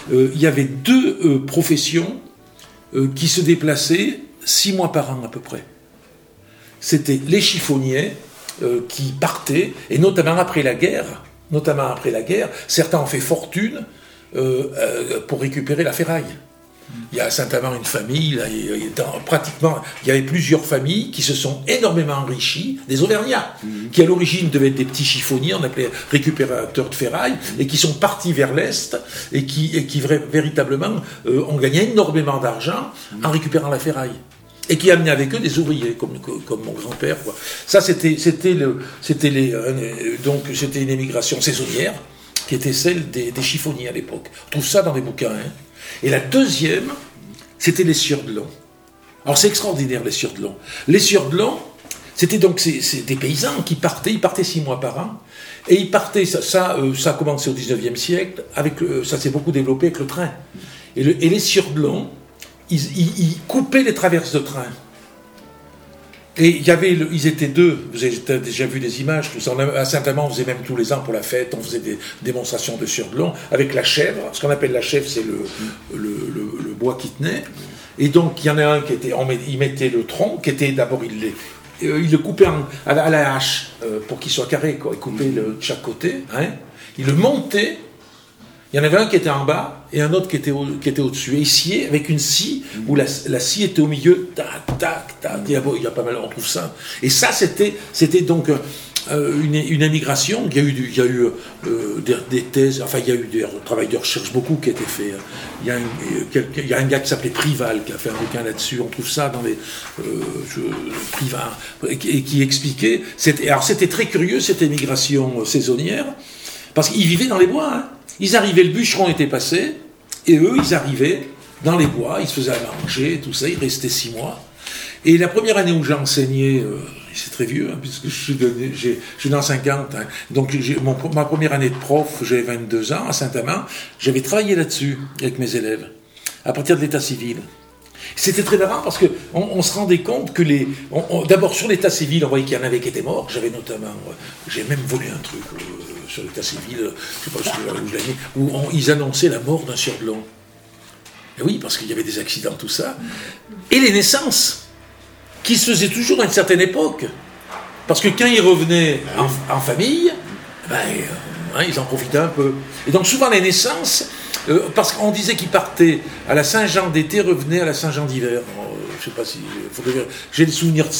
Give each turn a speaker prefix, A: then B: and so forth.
A: il y avait deux professions qui se déplaçaient 6 mois par an à peu près. C'était les chiffonniers qui partaient, et notamment après la guerre, certains ont fait fortune pour récupérer la ferraille. Il y a à Saint-Amand une famille, là, il y avait plusieurs familles qui se sont énormément enrichies, des Auvergnats, qui à l'origine devaient être des petits chiffonniers, on appelait récupérateurs de ferraille, et qui sont partis vers l'Est, et qui véritablement ont gagné énormément d'argent en récupérant la ferraille. Et qui amenaient avec eux des ouvriers, comme mon grand-père, quoi. Ça, c'était une émigration saisonnière, qui était celle des chiffonniers à l'époque. On trouve ça dans des bouquins, hein. Et la deuxième, c'était les sieurs de Long. Alors c'est extraordinaire, les sieurs de Long. Les sieurs de Long, c'était donc c'est des paysans qui partaient, ils partaient 6 mois par an, et ils partaient, ça a commencé au 19e siècle, ça s'est beaucoup développé avec le train. Et les sieurs de Long, ils coupaient les traverses de train. Et ils étaient deux, vous avez déjà vu des images, tout ça. À Saint-Amand, on faisait même tous les ans pour la fête, on faisait des démonstrations de sieurs de Long, avec la chèvre. Ce qu'on appelle la chèvre, c'est le bois qui tenait. Et donc, il y en a un il mettait le tronc, qui était d'abord, il le coupait à la hache, pour qu'il soit carré, quoi. Il coupait de chaque côté, hein. Il le montait. Il y en avait un qui était en bas et un autre qui était au-dessus. Et il sciait avec une scie où la scie était au milieu. Tac, tac, tac. Il y a pas mal, on trouve ça. Et ça, c'était donc une émigration. Il y a eu des thèses, enfin, il y a eu des travail de recherche beaucoup qui a été fait. Il y a un gars qui s'appelait Prival qui a fait un bouquin là-dessus. On trouve ça dans les Prival. Et qui expliquait. Alors, c'était très curieux, cette émigration saisonnière, parce qu'ils vivaient dans les bois, hein. Ils arrivaient, le bûcheron était passé, et eux, ils arrivaient dans les bois, ils se faisaient à manger, tout ça, ils restaient 6 mois. Et la première année où j'ai enseigné, c'est très vieux, hein, puisque je suis dans 50, hein, donc ma première année de prof, j'avais 22 ans, à Saint-Amand, j'avais travaillé là-dessus avec mes élèves, à partir de l'état civil. C'était très marrant parce qu'on se rendait compte que d'abord sur l'état civil, on voyait qu'il y en avait qui étaient morts. J'ai même volé un truc sur l'état civil, je ne sais pas où je l'ai mis, où ils annonçaient la mort d'un sieur de Long. Et oui, parce qu'il y avait des accidents, tout ça. Et les naissances, qui se faisaient toujours à une certaine époque. Parce que quand ils revenaient en famille, ils en profitaient un peu. Et donc souvent les naissances, parce qu'on disait qu'ils partaient à la Saint-Jean d'été, revenaient à la Saint-Jean d'hiver. Je ne sais pas si... j'ai des souvenirs de